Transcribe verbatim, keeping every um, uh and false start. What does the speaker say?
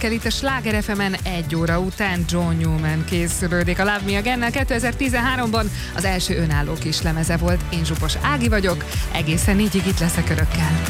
hírekkel itt a Sláger ef emen egy óra után. John Newman készülődik a Love Me Again-nel. kétezer-tizenháromban az első önálló kislemeze volt. Én Zsupos Ági vagyok, egészen négyig itt leszek önökkel.